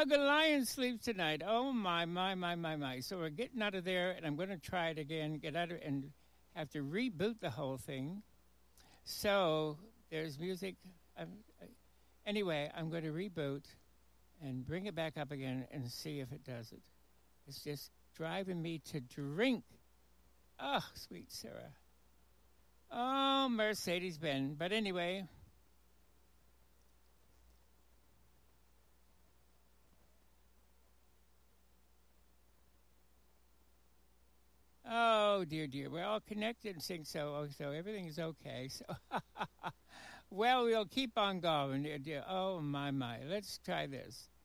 Ugly Lion sleeps tonight. Oh my, my, my, my, my. So we're getting out of there, and I'm going to try it again. Get out of and have to reboot the whole thing. So there's music. Anyway, I'm going to reboot and bring it back up again and see if it does it. It's just driving me to drink. Oh, sweet Sarah. Oh, Mercedes-Benz. But anyway. Oh, dear, dear. We're all connected and sync, so everything is okay. So, well, we'll keep on going, dear, dear. Oh, my, my. Let's try this.